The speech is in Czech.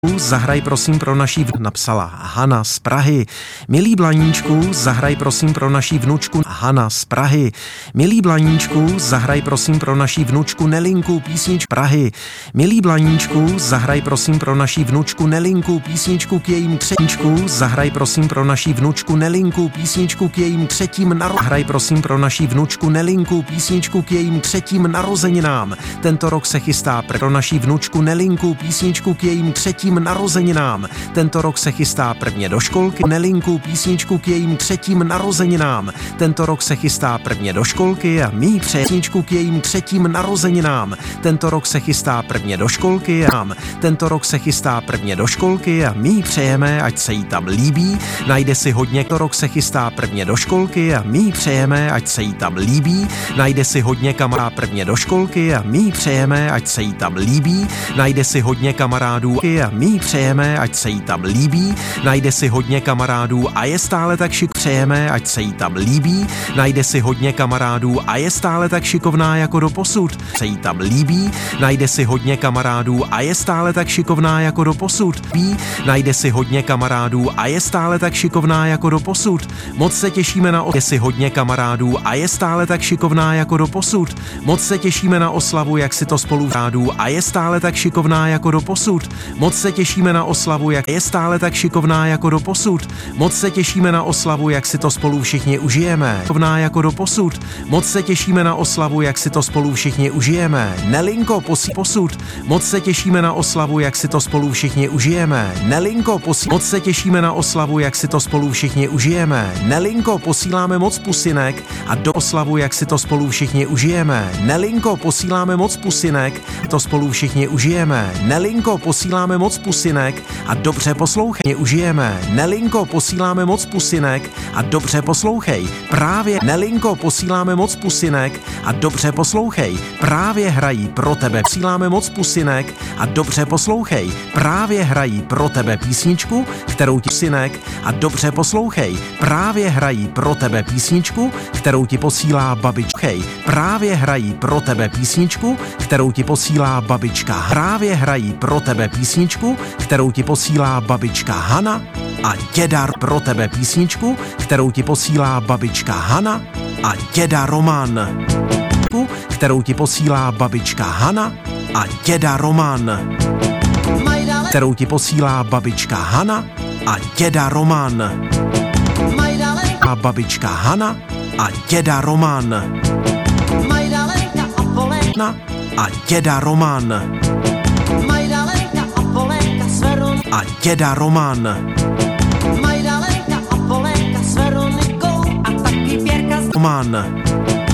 Zahraj prosím pro naší napsala Hana z Prahy. Milý Blaníčku, zahraj prosím pro naší vnučku Hana z Prahy. Milý Blaníčku, zahraj prosím pro naší vnučku Nelinku písničku Prahy. Milý Blaníčku, zahraj prosím pro naší vnučku Nelinku písničku k jejím třetíčku. Zahraj prosím pro naší vnučku Nelinku písničku k jejím třetím narozeninám. Zahraj prosím pro naší vnučku Nelinku písničku k jejím třetím narozeninám. Tento rok se chystá pro naší vnučku Nelinku písničku k jejím třetím narozeninám. Tento rok se chystá prvně do školky. Nelinku písničku k jejím třetím narozeninám. Tento rok se chystá prvně do školky a mý písničku k jejím třetím narozeninám. Tento rok se chystá prvně do školky a tento rok se chystá prvně do školky a mý přejeme, ať se jí tam líbí. Najde si hodně. Tento rok se chystá prvně do školky a mý přejeme, ať se jí tam líbí. Najde si hodně kamarádů prvně do školky a mý přejeme, ať se jí tam líbí. Najde si hodně kamarádů a mý přejeme, ať se jí tam líbí. Najde si hodně kamarádů a je stále tak přejeme, ať se jí tam líbí. Najde si hodně kamarádů a je stále tak šikovná jako doposud. Se jí tam líbí. Najde si hodně kamarádů a je stále tak šikovná jako doposud. Najde si hodně kamarádů a je stále tak šikovná jako doposud. Moc se těšíme na si hodně kamarádů a je stále tak šikovná jako doposud. Moc se těšíme na oslavu, jak si to spolu rádů a je stále tak šikovná jako doposud. Moc se těšíme na oslavu, jak je stále tak šikovná jako doposud. Moc se těšíme na oslavu, jak si to spolu všichni užijeme. Šikovná jako doposud. Moc se těšíme na oslavu, jak si to spolu všichni užijeme. Nelinko posud. Moc se těšíme na oslavu, jak si to spolu všichni užijeme. Nelinko moc se těšíme na oslavu, jak si to spolu všichni užijeme. Nelinko, posíláme moc pusinek a do oslavu, jak si to spolu všichni užijeme. Nelinko, posíláme moc pusinek, to spolu všichni užijeme. Nelinko, posíláme moc pusinek a dobře poslouchej. Užijeme. Nelinko, posíláme moc pusinek a dobře poslouchej. Právě Nelinko, posíláme moc pusinek a dobře poslouchej. Právě hrají pro tebe. Posíláme moc pusinek a dobře poslouchej. Právě hrají pro tebe písničku, kterou ti pusinek a dobře poslouchej. Právě hrají pro tebe písničku, kterou ti posílá babička. Právě hrají pro tebe písničku, kterou ti posílá babička. Právě hrají pro tebe písničku, kterou ti posílá babička Hana a děda pro tebe písničku, kterou ti posílá babička Hana a děda Roman. Kterou ti posílá babička Hana a děda Roman. Kterou ti posílá babička Hana a děda Roman. A babička Hana a děda Roman. A děda Roman. A děda Roman. Majdalenka a Polenka s Veronikou a taky Pěrka Roman.